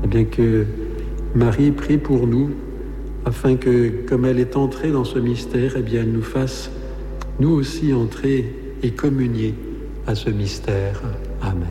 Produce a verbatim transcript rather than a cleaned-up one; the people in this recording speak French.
Eh bien que Marie prie pour nous, afin que, comme elle est entrée dans ce mystère, eh bien elle nous fasse, nous aussi, entrer et communier à ce mystère. Amen.